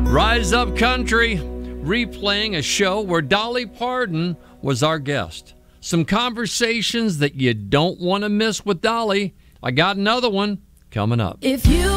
Rise Up Country, replaying a show where Dolly Parton was our guest. Some conversations that you don't want to miss with Dolly. I got another one coming up. If you